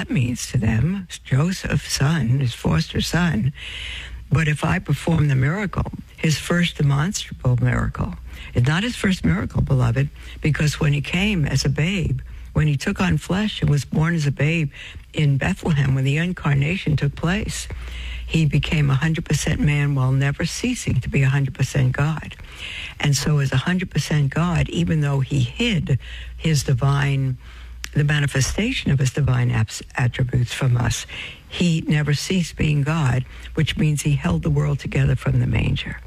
that means to them, Joseph's son, his foster son. But if I perform the miracle, his first demonstrable miracle, it's not his first miracle, beloved, because when he came as a babe, when he took on flesh and was born as a babe in Bethlehem, when the incarnation took place, he became 100% man while never ceasing to be 100% God. And so as 100% God, even though he hid his divine, the manifestation of his divine attributes from us, he never ceased being God, which means he held the world together from the manger.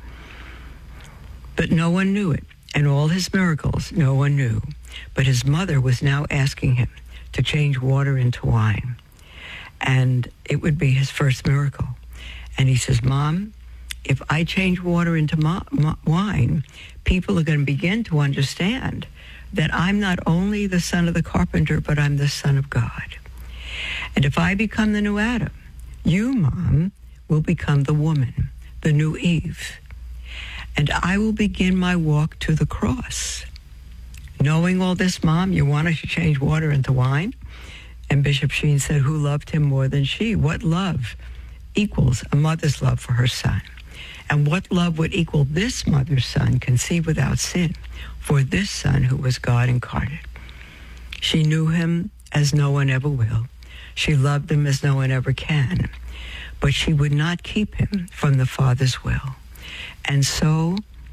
But no one knew it, and all his miracles no one knew. But his mother was now asking him to change water into wine, and it would be his first miracle. And he says, Mom, if I change water into wine, people are going to begin to understand that I'm not only the son of the carpenter, but I'm the son of God. And if I become the new Adam, you, Mom, will become the woman, the new Eve. And I will begin my walk to the cross. Knowing all this, Mom, you want us to change water into wine? And Bishop Sheen said, who loved him more than she? What love equals a mother's love for her son? And what love would equal this mother's son, conceived without sin, for this son who was God incarnate? She knew him as no one ever will. She loved him as no one ever can. But she would not keep him from the Father's will. And so,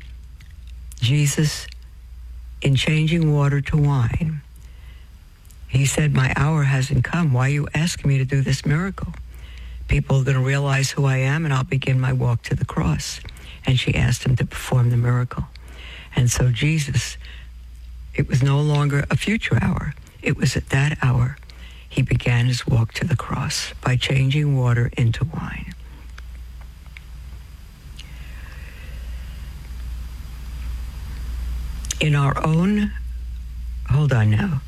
Jesus, in changing water to wine, he said, my hour hasn't come. Why are you asking me to do this miracle? People are going to realize who I am, and I'll begin my walk to the cross. And she asked him to perform the miracle. And so Jesus, it was no longer a future hour. It was at that hour he began his walk to the cross by changing water into wine. In our own, hold on now.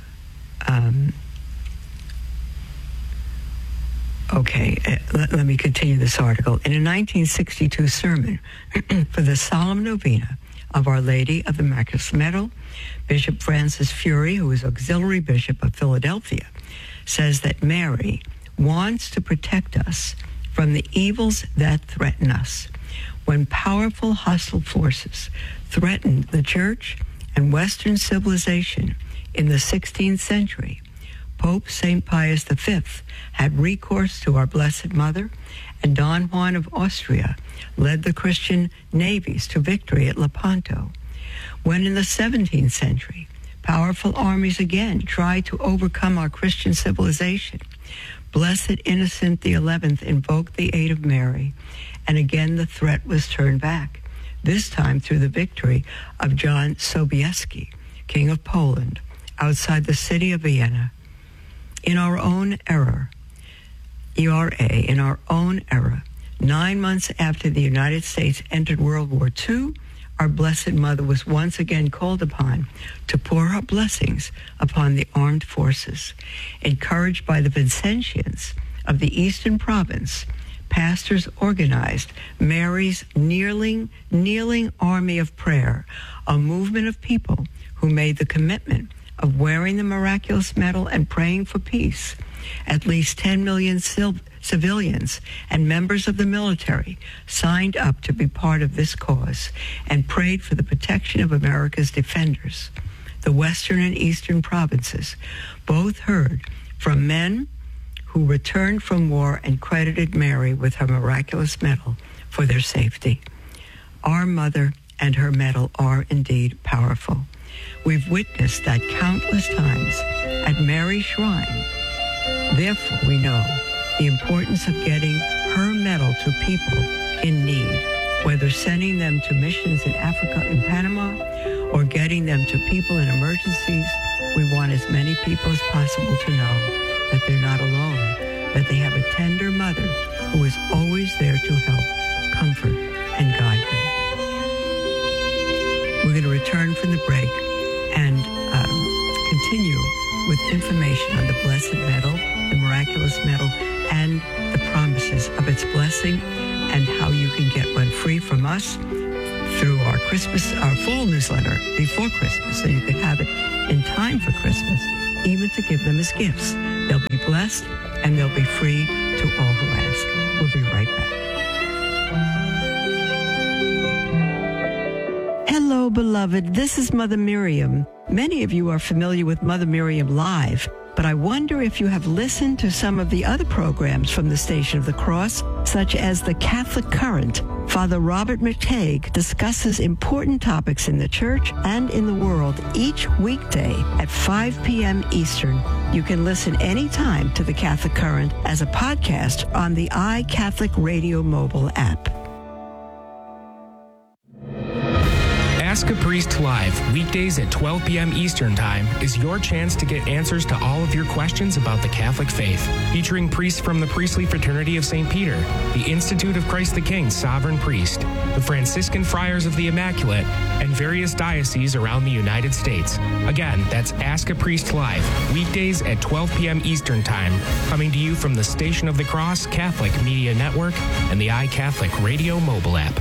Let me continue this article. In a 1962 sermon for the solemn novena of Our Lady of the Immaculate Medal, Bishop Francis Fury, who is Auxiliary Bishop of Philadelphia, says that Mary wants to protect us from the evils that threaten us. When powerful hostile forces threatened the Church and Western civilization in the 16th century, Pope St. Pius V had recourse to our Blessed Mother, and Don Juan of Austria led the Christian navies to victory at Lepanto. When in the 17th century, powerful armies again tried to overcome our Christian civilization, Blessed Innocent XI invoked the aid of Mary, and again the threat was turned back, this time through the victory of John Sobieski, King of Poland, outside the city of Vienna. In our own era, 9 months after the United States entered World War II, our Blessed Mother was once again called upon to pour her blessings upon the armed forces. Encouraged by the Vincentians of the Eastern Province, pastors organized Mary's kneeling army of prayer, a movement of people who made the commitment of wearing the miraculous medal and praying for peace. At least 10 million civilians and members of the military signed up to be part of this cause and prayed for the protection of America's defenders. The Western and Eastern provinces both heard from men who returned from war and credited Mary with her miraculous medal for their safety. Our mother and her medal are indeed powerful. We've witnessed that countless times at Mary's shrine. Therefore, we know the importance of getting her medal to people in need, whether sending them to missions in Africa and Panama or getting them to people in emergencies. We want as many people as possible to know that they're not alone, that they have a tender mother who is always there to help, comfort, and guide them. We're going to return from the break and continue with information on the Blessed Medal, the miraculous medal, and the promises of its blessing, and how you can get one free from us through our fall newsletter before Christmas, so you could have it in time for Christmas, even to give them as gifts. They'll be blessed, and they'll be free to all who ask. We'll be right back. Hello, beloved. This is Mother Miriam. Many of you are familiar with Mother Miriam Live, but I wonder if you have listened to some of the other programs from the Station of the Cross, such as The Catholic Current. Father Robert McTague discusses important topics in the church and in the world each weekday at 5 p.m. Eastern. You can listen anytime to The Catholic Current as a podcast on the iCatholic Radio mobile app. Ask a Priest Live, weekdays at 12 p.m. Eastern Time, is your chance to get answers to all of your questions about the Catholic faith. Featuring priests from the Priestly Fraternity of St. Peter, the Institute of Christ the King Sovereign Priest, the Franciscan Friars of the Immaculate, and various dioceses around the United States. Again, that's Ask a Priest Live, weekdays at 12 p.m. Eastern Time, coming to you from the Station of the Cross Catholic Media Network and the iCatholic Radio mobile app.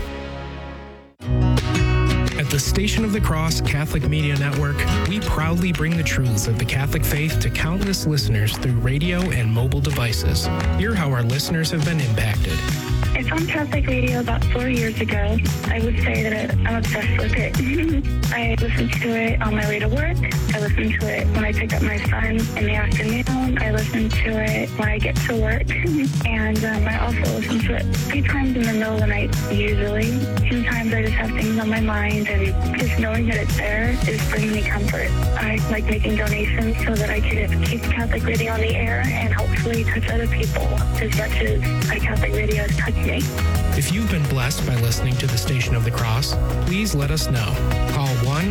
At the Station of the Cross Catholic Media Network, we proudly bring the truths of the Catholic faith to countless listeners through radio and mobile devices. Hear how our listeners have been impacted. I found Catholic radio about 4 years ago. I would say that I'm obsessed with it. I listen to it on my way to work. I listen to it when I pick up my son in the afternoon. I listen to it when I get to work. And I also listen to it 3 times in the middle of the night, usually. Sometimes I just have things on my mind, and just knowing that it's there is bringing me comfort. I like making donations so that I can keep Catholic radio on the air and hopefully touch other people as much as Catholic radio has touched me. If you've been blessed by listening to the Station of the Cross, please let us know. Call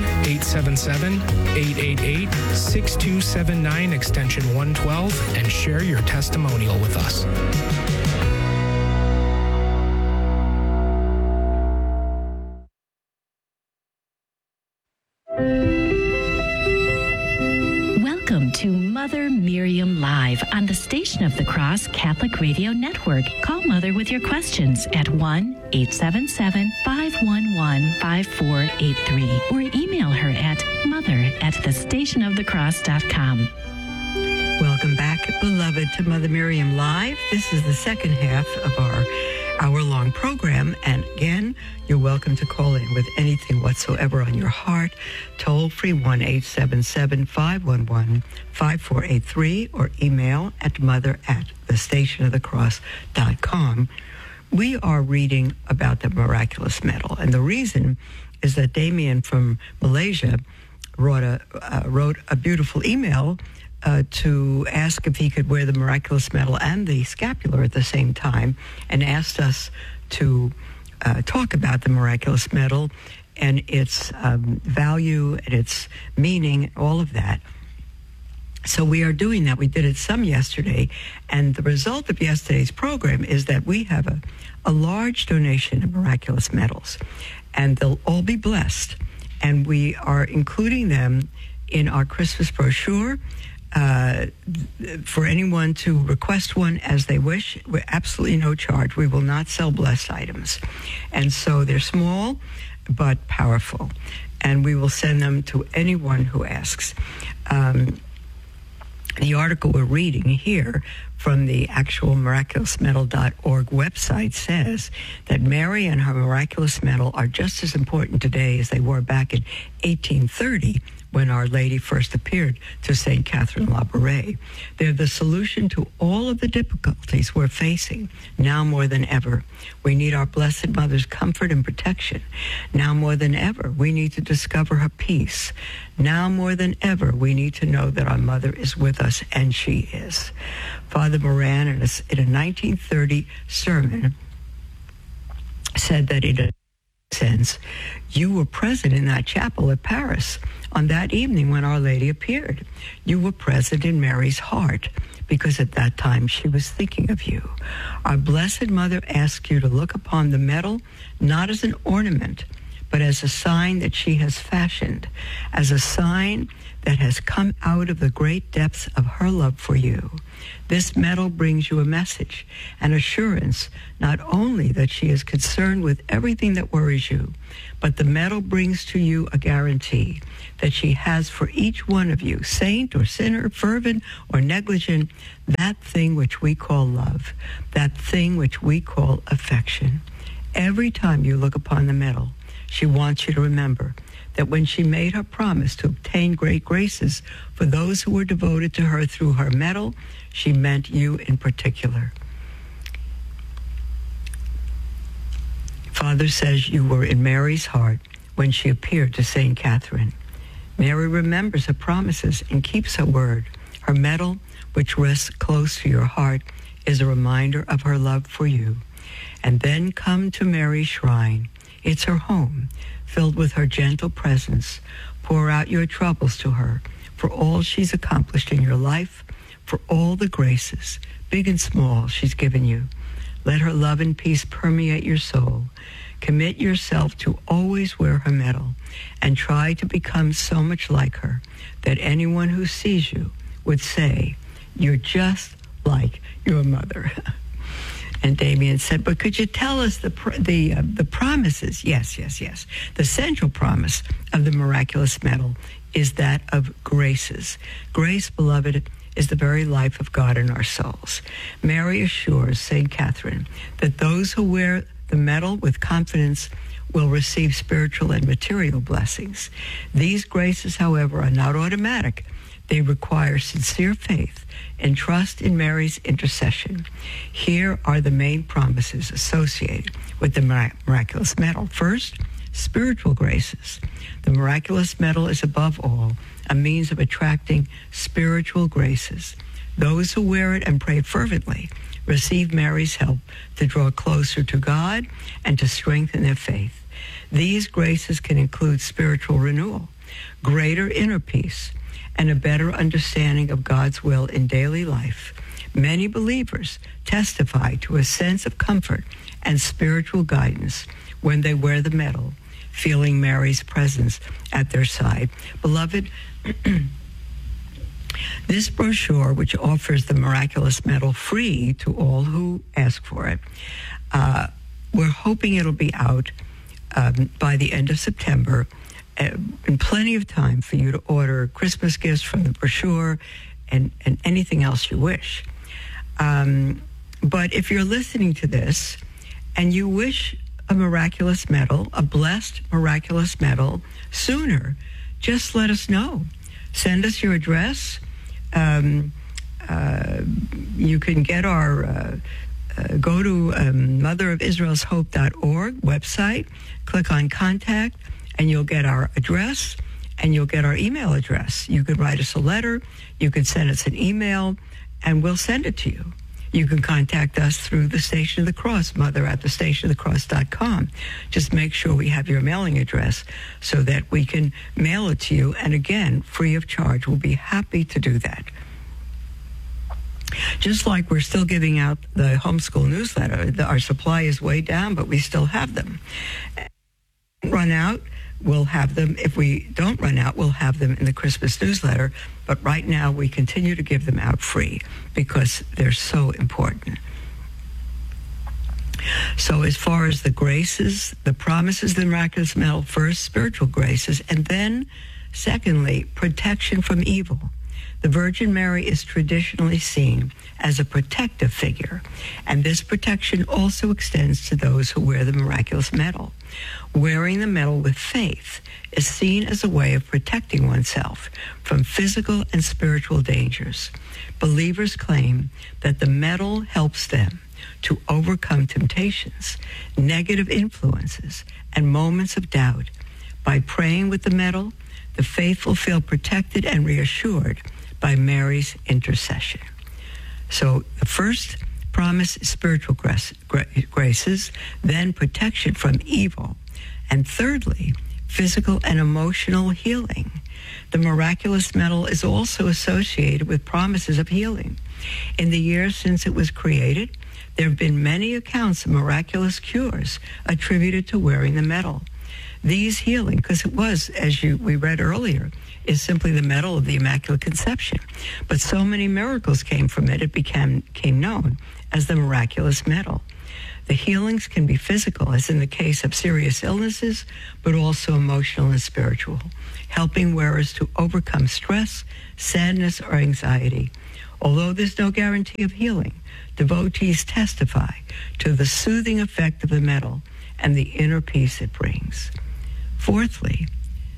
1-877-888-6279 extension 112 and share your testimonial with us. Welcome to Mother Miriam Live on the Station of the Cross Catholic Radio Network. Call Mother with your questions at 1-877-511-5483 or email her at mother@thestationofthecross.com. Welcome back, beloved, to Mother Miriam Live. This is the second half of our hour-long program, and again, you're welcome to call in with anything whatsoever on your heart. Toll-free 1-877-511-5483 or email at mother@thestationofthecross.com. We are reading about the miraculous medal, and the reason is that Damien from Malaysia wrote a beautiful email to ask if he could wear the miraculous medal and the scapular at the same time, and asked us to talk about the miraculous medal and its value and its meaning, all of that. So we are doing that. We did it some yesterday, and the result of yesterday's program is that we have a large donation of miraculous medals, and they'll all be blessed. And we are including them in our Christmas brochure for anyone to request one as they wish. We're absolutely no charge. We will not sell blessed items. And so they're small but powerful, and we will send them to anyone who asks. The article we're reading here from the actual miraculousmedal.org website says that Mary and her miraculous medal are just as important today as they were back in 1830 when Our Lady first appeared to St. Catherine Labouré. They're the solution to all of the difficulties we're facing now more than ever. We need our Blessed Mother's comfort and protection. Now more than ever, we need to discover her peace. Now more than ever, we need to know that our Mother is with us, and she is. Father Moran, in a 1930 sermon, said that in a sense, you were present in that chapel at Paris on that evening when Our Lady appeared. You were present in Mary's heart because at that time she was thinking of you. Our Blessed Mother asks you to look upon the medal not as an ornament, but as a sign that she has fashioned, as a sign that has come out of the great depths of her love for you. This medal brings you a message, an assurance, not only that she is concerned with everything that worries you, but the medal brings to you a guarantee that she has for each one of you, saint or sinner, fervent or negligent, that thing which we call love, that thing which we call affection. Every time you look upon the medal, she wants you to remember that when she made her promise to obtain great graces for those who were devoted to her through her medal, she meant you in particular. Father says you were in Mary's heart when she appeared to St. Catherine. Mary remembers her promises and keeps her word. Her medal, which rests close to your heart, is a reminder of her love for you. And then come to Mary's shrine. It's her home, filled with her gentle presence. Pour out your troubles to her for all she's accomplished in your life, for all the graces, big and small, she's given you. Let her love and peace permeate your soul. Commit yourself to always wear her medal and try to become so much like her that anyone who sees you would say, you're just like your mother. And Damien said, but could you tell us the promises? Yes. The central promise of the miraculous medal is that of graces. Grace, beloved, is the very life of God in our souls. Mary assures St. Catherine that those who wear the medal with confidence will receive spiritual and material blessings. These graces, however, are not automatic. They require sincere faith and trust in Mary's intercession. Here are the main promises associated with the miraculous medal. First, spiritual graces. The miraculous medal is above all a means of attracting spiritual graces. Those who wear it and pray fervently receive Mary's help to draw closer to God and to strengthen their faith. These graces can include spiritual renewal, greater inner peace, and a better understanding of God's will in daily life. Many believers testify to a sense of comfort and spiritual guidance when they wear the medal, feeling Mary's presence at their side. Beloved, this brochure, which offers the miraculous medal free to all who ask for it, we're hoping it'll be out by the end of September, and plenty of time for you to order Christmas gifts from the brochure and anything else you wish. But if you're listening to this and you wish a miraculous medal, a blessed miraculous medal sooner, just let us know. Send us your address. You can get our, go to motherofisraelshope.org website, click on contact, and you'll get our address, and you'll get our email address. You can write us a letter, you can send us an email, and we'll send it to you. You can contact us through the Station of the Cross, mother@thestationofthecross.com. Just make sure we have your mailing address so that we can mail it to you, and again, free of charge. We'll be happy to do that. Just like we're still giving out the homeschool newsletter, our supply is way down, but we still have them. Run out, we'll have them. If we don't run out, we'll have them in the Christmas newsletter. But right now, we continue to give them out free because they're so important. So as far as the graces, the promises of the miraculous medal, first, spiritual graces, and then, secondly, protection from evil. The Virgin Mary is traditionally seen as a protective figure, and this protection also extends to those who wear the miraculous medal. Wearing the medal with faith is seen as a way of protecting oneself from physical and spiritual dangers. Believers claim that the medal helps them to overcome temptations, negative influences, and moments of doubt. By praying with the medal, the faithful feel protected and reassured by Mary's intercession. So the first promise is spiritual graces, then protection from evil, and thirdly, physical and emotional healing. The miraculous medal is also associated with promises of healing. In the years since it was created, there have been many accounts of miraculous cures attributed to wearing the medal. these healing, because it was, as we read earlier, is simply the medal of the Immaculate Conception. But so many miracles came from it, it became known as the miraculous medal. The healings can be physical, as in the case of serious illnesses, but also emotional and spiritual, helping wearers to overcome stress, sadness, or anxiety. Although there's no guarantee of healing, devotees testify to the soothing effect of the medal and the inner peace it brings. Fourthly,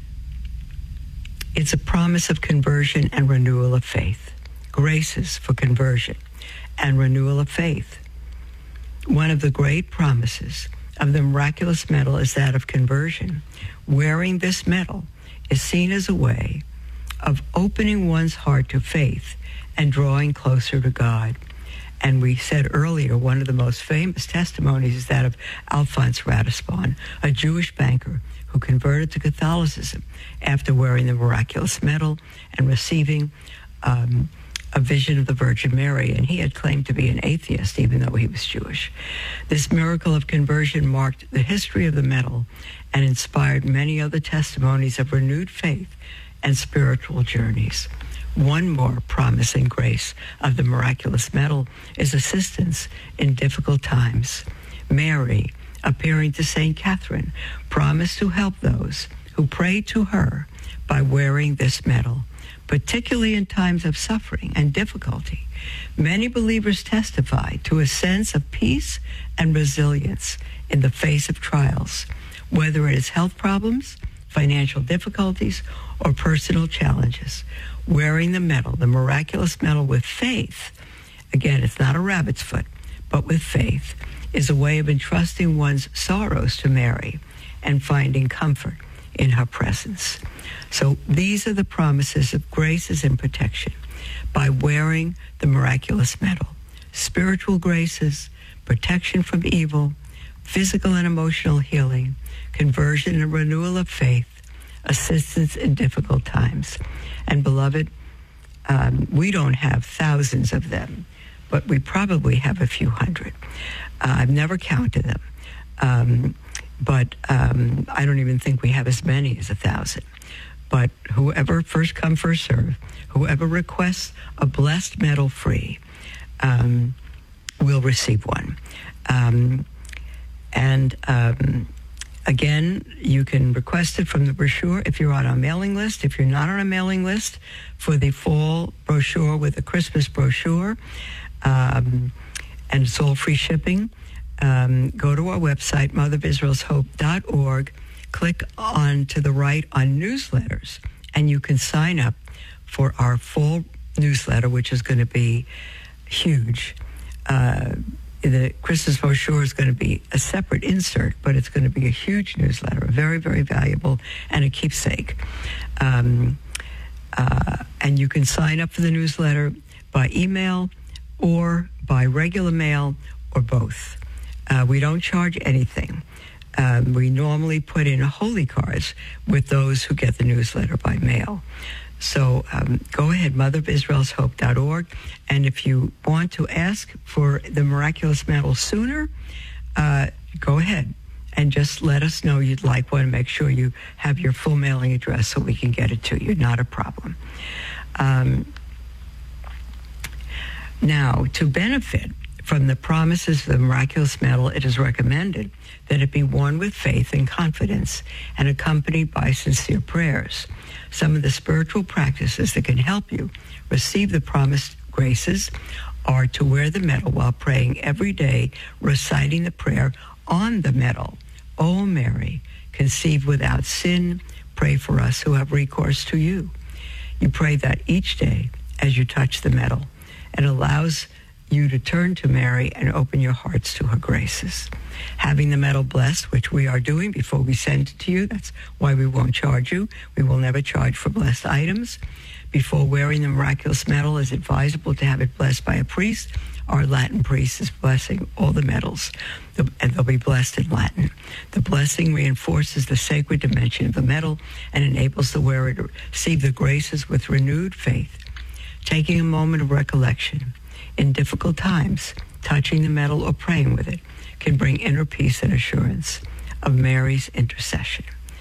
it's a promise of conversion and renewal of faith. Graces for conversion and renewal of faith. One of the great promises of the miraculous medal is that of conversion. Wearing this medal is seen as a way of opening one's heart to faith and drawing closer to God. And we said earlier, one of the most famous testimonies is that of Alphonse Ratisbonne, a Jewish banker who converted to Catholicism after wearing the miraculous medal and receiving a vision of the Virgin Mary, and he had claimed to be an atheist even though he was Jewish. This miracle of conversion marked the history of the medal and inspired many other testimonies of renewed faith and spiritual journeys. One more promising grace of the miraculous medal is assistance in difficult times. Mary, appearing to St. Catherine, promised to help those who pray to her by wearing this medal, particularly in times of suffering and difficulty. Many believers testify to a sense of peace and resilience in the face of trials, whether it is health problems, financial difficulties, or personal challenges. Wearing the medal, the miraculous medal, with faith, again, it's not a rabbit's foot, but with faith, is a way of entrusting one's sorrows to Mary and finding comfort in her presence. So these are the promises of graces and protection by wearing the miraculous medal. Spiritual graces, protection from evil, physical and emotional healing, conversion and renewal of faith, assistance in difficult times. And beloved, we don't have thousands of them, but we probably have a few hundred. I've never counted them, but I don't even think we have as many as 1,000. But whoever, first come, first serve, whoever requests a blessed medal free will receive one. Again, you can request it from the brochure if you're on our mailing list. If you're not on a mailing list, for the fall brochure with a Christmas brochure, and it's all free shipping, go to our website, motherofisraelshope.org, click on to the right on newsletters, and you can sign up for our fall newsletter, which is going to be huge. The Christmas brochure is going to be a separate insert, but it's going to be a huge newsletter, very, very valuable, and a keepsake. And you can sign up for the newsletter by email or by regular mail or both. We don't charge anything. We normally put in holy cards with those who get the newsletter by mail. So go ahead, motherofisraelshope.org, and if you want to ask for the miraculous medal sooner, go ahead and just let us know you'd like one. Make sure you have your full mailing address so we can get it to you. Not a problem. Now, to benefit from the promises of the miraculous medal, it is recommended that it be worn with faith and confidence and accompanied by sincere prayers. Some of the spiritual practices that can help you receive the promised graces are to wear the medal while praying every day, reciting the prayer on the medal. O Mary, conceived without sin, pray for us who have recourse to you. You pray that each day as you touch the medal. It allows you to turn to Mary and open your hearts to her graces. Having the medal blessed, which we are doing before we send it to you, that's why we won't charge you. We will never charge for blessed items. Before wearing the miraculous medal, it's advisable to have it blessed by a priest. Our Latin priest is blessing all the medals, and they'll be blessed in Latin. The blessing reinforces the sacred dimension of the medal and enables the wearer to receive the graces with renewed faith. Taking a moment of recollection in difficult times, touching the medal or praying with it can bring inner peace and assurance of Mary's intercession.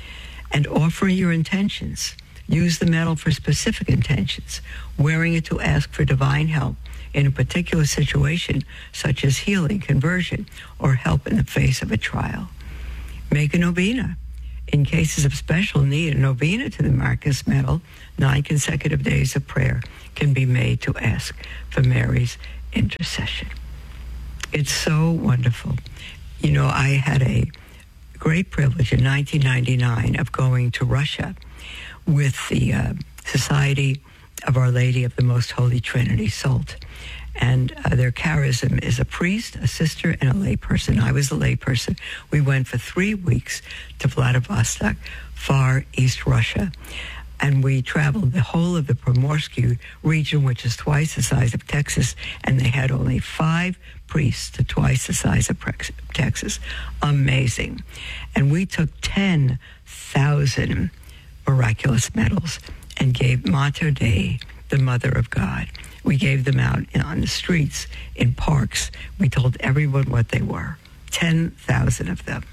and offer your intentions. Use the medal for specific intentions, wearing it to ask for divine help in a particular situation, such as healing, conversion, or help in the face of a trial. Make a novena. In cases of special need, a novena to the miraculous medal, 9 consecutive days of prayer can be made to ask for Mary's intercession. It's so wonderful. You know, I had a great privilege in 1999 of going to Russia with the Society of Our Lady of the Most Holy Trinity, SALT. And their charism is a priest, a sister, and a layperson. I was a layperson. We went for 3 weeks to Vladivostok, far East Russia. And we traveled the whole of the Primorsky region, which is twice the size of Texas, and they had only 5 priests to twice the size of Texas. Amazing. And we took 10,000 miraculous medals and gave Mater Dei, the Mother of God. We gave them out on the streets, in parks. We told everyone what they were. 10,000 of them.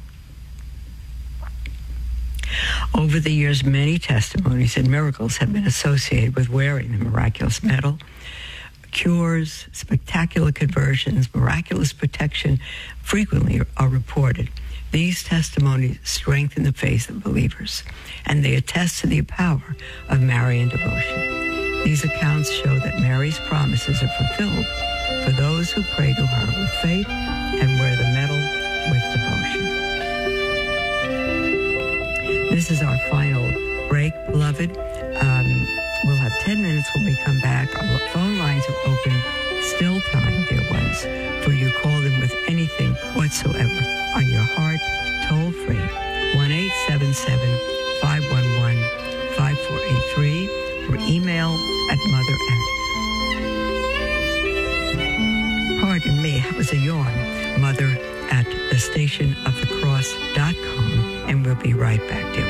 Over the years, many testimonies and miracles have been associated with wearing the miraculous medal. Cures, spectacular conversions, miraculous protection frequently are reported. These testimonies strengthen the faith of believers, and they attest to the power of Marian devotion. These accounts show that Mary's promises are fulfilled for those who pray to her with faith and wear the medal with devotion. This is our final break, beloved. We'll have 10 minutes when we come back. Our phone lines are open. Still time, dear ones, for you call in with anything whatsoever on your heart, toll free, 1-877-511-5483, or email at mother at, pardon me, that was a yawn, mother at thestationofthecross.com, and we'll be right back, dear